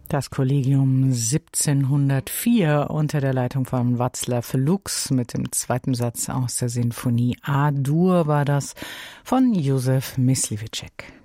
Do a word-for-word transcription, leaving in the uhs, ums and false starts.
Das Kollegium siebzehnhundertvier unter der Leitung von Václav Lux mit dem zweiten Satz aus der Sinfonie A-Dur war das von Józef Mysliveček.